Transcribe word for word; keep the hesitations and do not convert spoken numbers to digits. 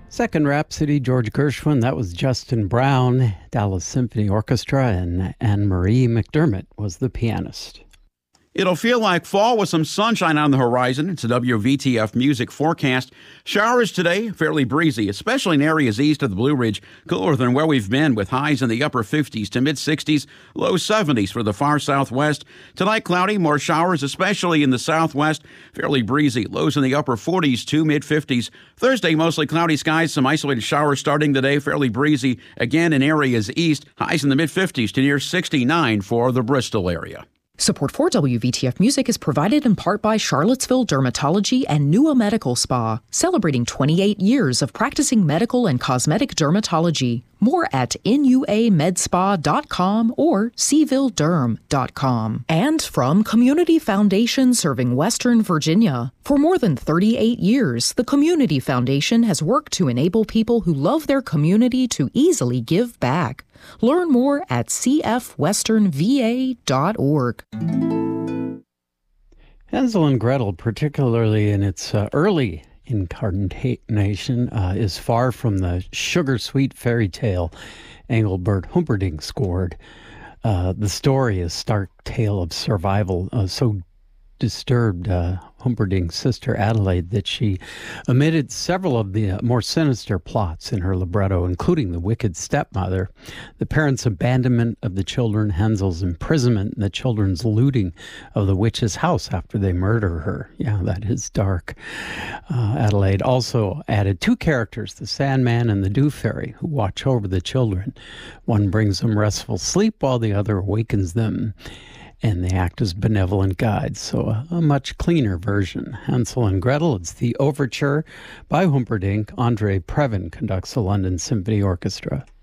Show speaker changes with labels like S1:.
S1: Second Rhapsody, George Gershwin. That was Justin Brown, Dallas Symphony Orchestra, and Anne-Marie McDermott was the pianist.
S2: It'll feel like fall with some sunshine on the horizon. It's a W V T F music forecast. Showers today, fairly breezy, especially in areas east of the Blue Ridge. Cooler than where we've been, with highs in the upper fifties to mid-sixties, low seventies for the far southwest. Tonight, cloudy, more showers, especially in the southwest. Fairly breezy, lows in the upper forties to mid-fifties. Thursday, mostly cloudy skies, some isolated showers starting today, fairly breezy. Again, in areas east, highs in the mid-fifties to near sixty-nine for the Bristol area.
S3: Support for W V T F Music is provided in part by Charlottesville Dermatology and Nua Medical Spa, celebrating twenty-eight years of practicing medical and cosmetic dermatology. More at N U A med spa dot com or Seville Derm dot com. And from Community Foundation serving Western Virginia. For more than thirty-eight years, the Community Foundation has worked to enable people who love their community to easily give back. Learn more at c f western v a dot org.
S1: Hansel and Gretel, particularly in its uh, early incarnation, uh, is far from the sugar-sweet fairy tale Engelbert Humperdinck scored. Uh, the story is a stark tale of survival, uh, so disturbed uh, Humperdinck's sister Adelaide that she omitted several of the uh, more sinister plots in her libretto, including the wicked stepmother, the parents' abandonment of the children, Hansel's imprisonment, and the children's looting of the witch's house after they murder her. Yeah, that is dark. Uh, Adelaide also added two characters, the Sandman and the Dew Fairy, who watch over the children. One brings them restful sleep while the other awakens them, and they act as benevolent guides, so a, a much cleaner version. Hansel and Gretel, it's the overture by Humperdinck. Andre Previn conducts the London Symphony Orchestra.